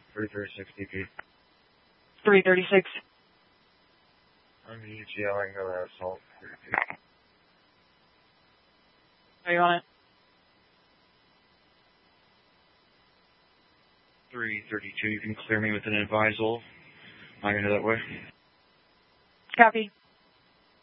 336 DP. 336. I'm UGL, I can go to assault. Are you on it? 332, you can clear me with an advisal. I'm going to head that way. Copy.